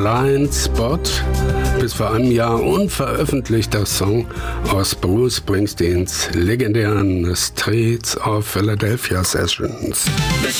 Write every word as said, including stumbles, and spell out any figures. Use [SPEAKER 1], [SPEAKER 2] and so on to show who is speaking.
[SPEAKER 1] Blind Spot, bis vor einem Jahr unveröffentlichter Song aus Bruce Springsteens legendären Streets of Philadelphia Sessions.